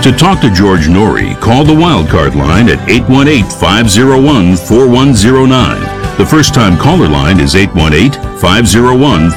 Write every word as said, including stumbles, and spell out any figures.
To talk to George Norrie, call the Wildcard line at eight one eight, five oh one, four one oh nine. The first-time caller line is eight one eight, five oh one,